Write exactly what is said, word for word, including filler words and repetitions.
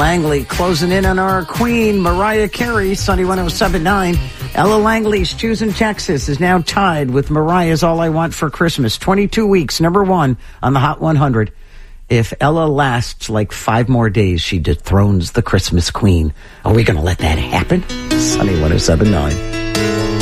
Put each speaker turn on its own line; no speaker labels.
Langley closing in on our queen, Mariah Carey, Sunny one oh seven point nine. Ella Langley's Choosing Texas is now tied with Mariah's All I Want for Christmas. twenty-two weeks, number one on the Hot one hundred. If Ella lasts like five more days, she dethrones the Christmas queen. Are we going to let that happen? Sunny one oh seven point nine.